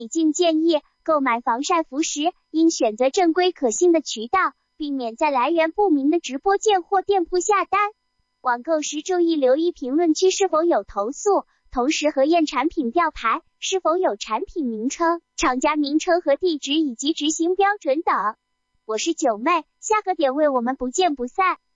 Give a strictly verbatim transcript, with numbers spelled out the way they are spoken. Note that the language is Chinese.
李静建议，购买防晒服时应选择正规可信的渠道，避免在来源不明的直播间或店铺下单。网购时注意留意评论区是否有投诉，同时核验产品吊牌是否有产品名称、厂家名称和地址以及执行标准等。我是九妹，下个点位我们不见不散。